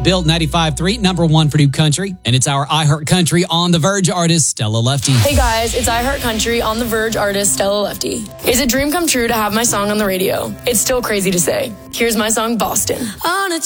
Built 95.3, number one for new country. And it's our iHeart Country on the Verge artist, Stella Lefty. Hey guys, it's iHeart Country on the Verge artist, Stella Lefty. It's a dream come true to have my song on the radio. It's still crazy to say. Here's my song, Boston. On a